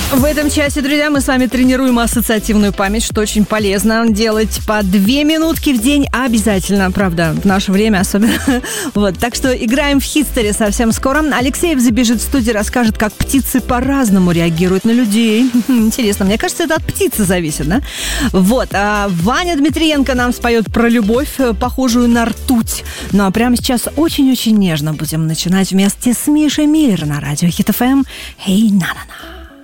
В этом часе, друзья, мы с вами тренируем ассоциативную память, что очень полезно делать по 2 минутки в день обязательно, правда, в наше время особенно. Вот, так что играем в Хистори совсем скоро. Алексеев забежит в студию, расскажет, как птицы по-разному реагируют на людей. Интересно, мне кажется, это от птицы зависит, да? Вот, а Ваня Дмитриенко нам споет про любовь, похожую на ртуть. Ну а прямо сейчас очень-очень нежно будем начинать вместе с Мишей Миллер на радио Хит ФМ. Hey, на-на-на.